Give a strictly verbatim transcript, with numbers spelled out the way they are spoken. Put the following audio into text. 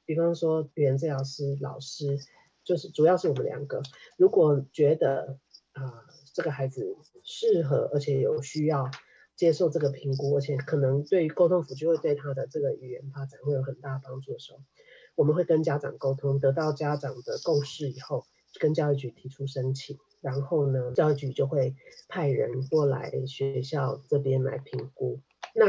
比方说语言治疗师、老师，就是主要是我们两个，如果觉得啊、呃、这个孩子适合而且有需要接受这个评估，而且可能对于沟通辅具会对他的这个语言发展会有很大帮助的时候，我们会跟家长沟通，得到家长的共识以后，跟教育局提出申请，然后呢，教育局就会派人过来学校这边来评估。